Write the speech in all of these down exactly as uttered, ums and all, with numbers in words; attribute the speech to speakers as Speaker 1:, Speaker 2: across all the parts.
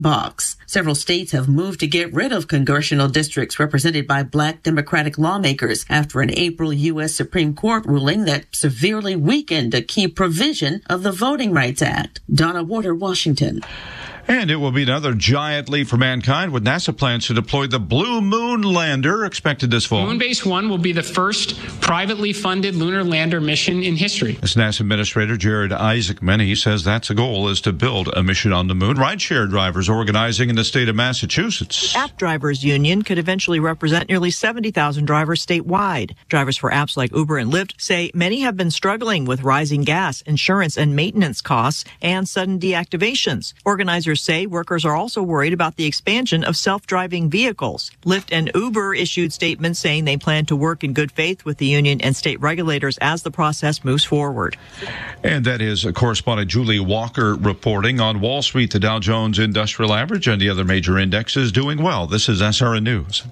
Speaker 1: box. Several states have moved to get rid of congressional districts represented by black Democratic lawmakers after an April U S Supreme Court ruling that severely weakened a key provision of the Voting Rights Act. Donna Warder, Washington.
Speaker 2: And it will be another giant leap for mankind with NASA plans to deploy the Blue Moon lander expected this fall.
Speaker 3: Moonbase one will be the first privately funded lunar lander mission in history.
Speaker 2: As NASA Administrator Jared Isaacman, he says that's the goal, is to build a mission on the moon. Rideshare drivers organizing in the state of Massachusetts.
Speaker 4: App Drivers Union could eventually represent nearly seventy thousand drivers statewide. Drivers for apps like Uber and Lyft say many have been struggling with rising gas, insurance, and maintenance costs and sudden deactivations. Organizers say workers are also worried about the expansion of self-driving vehicles. Lyft and Uber issued statements saying they plan to work in good faith with the union and state regulators as the process moves forward.
Speaker 2: And that is correspondent Julie Walker reporting. On Wall Street, the Dow Jones Industrial Average and the other major indexes doing well. This is S R N News.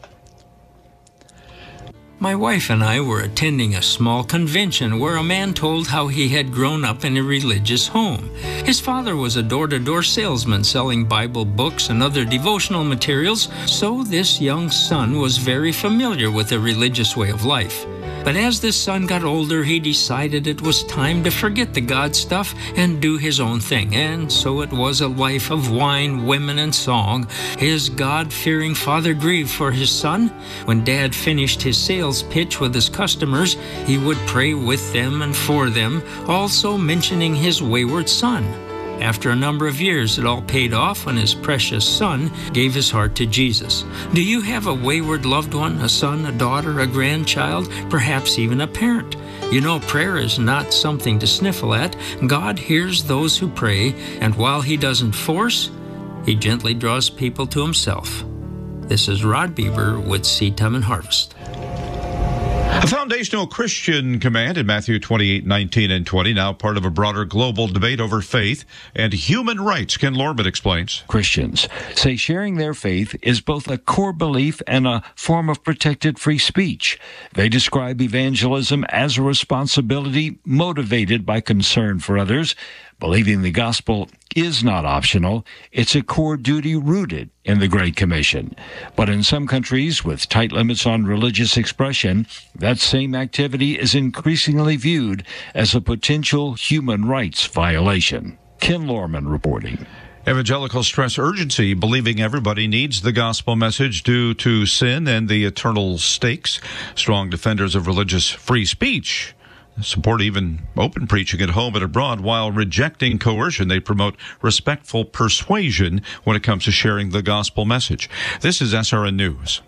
Speaker 5: My wife and I were attending a small convention where a man told how he had grown up in a religious home. His father was a door-to-door salesman selling Bible books and other devotional materials, so this young son was very familiar with the religious way of life. But as this son got older, he decided it was time to forget the God stuff and do his own thing. And so it was a life of wine, women, and song. His God-fearing father grieved for his son. When Dad finished his sales pitch with his customers, he would pray with them and for them, also mentioning his wayward son. After a number of years, it all paid off when his precious son gave his heart to Jesus. Do you have a wayward loved one, a son, a daughter, a grandchild, perhaps even a parent? You know, prayer is not something to sniffle at. God hears those who pray, and while he doesn't force, he gently draws people to himself. This is Rod Bieber with Seed Time and Harvest.
Speaker 2: A foundational Christian command in Matthew twenty-eight, nineteen, and twenty, now part of a broader global debate over faith and human rights. Ken Lorman explains.
Speaker 6: Christians say sharing their faith is both a core belief and a form of protected free speech. They describe evangelism as a responsibility motivated by concern for others. Believing the gospel is not optional. It's a core duty rooted in the Great Commission. But in some countries with tight limits on religious expression, that same activity is increasingly viewed as a potential human rights violation. Ken Lorman reporting.
Speaker 2: Evangelicals stress urgency, believing everybody needs the gospel message due to sin and the eternal stakes. Strong defenders of religious free speech support even open preaching at home and abroad while rejecting coercion. They promote respectful persuasion when it comes to sharing the gospel message. This is S R N News.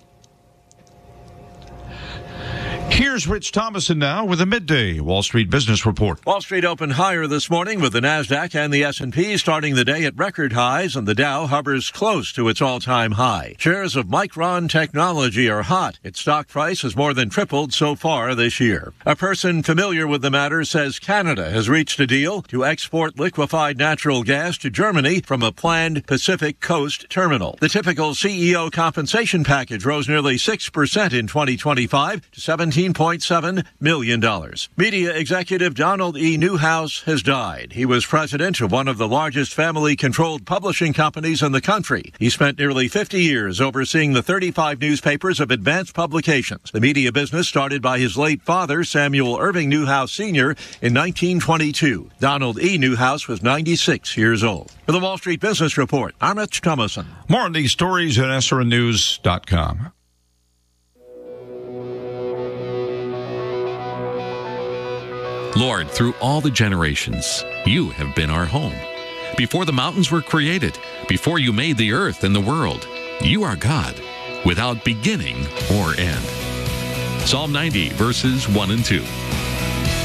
Speaker 2: Here's Rich Thomason now with a midday Wall Street Business Report.
Speaker 7: Wall Street opened higher this morning with the NASDAQ and the S and P starting the day at record highs, and the Dow hovers close to its all-time high. Shares of Micron Technology are hot. Its stock price has more than tripled so far this year. A person familiar with the matter says Canada has reached a deal to export liquefied natural gas to Germany from a planned Pacific Coast terminal. The typical C E O compensation package rose nearly six percent in twenty twenty-five to seventeen point seven million dollars. Media executive Donald E. Newhouse has died. He was president of one of the largest family-controlled publishing companies in the country. He spent nearly fifty years overseeing the thirty-five newspapers of Advance Publications. The media business started by his late father, Samuel Irving Newhouse Senior, in nineteen twenty-two. Donald E. Newhouse was ninety-six years old. For the Wall Street Business Report, I'm Rich Thomason.
Speaker 2: More on these stories at S R N news dot com.
Speaker 8: Lord, through all the generations, you have been our home. Before the mountains were created, before you made the earth and the world, you are God, without beginning or end. Psalm ninety, verses one and two.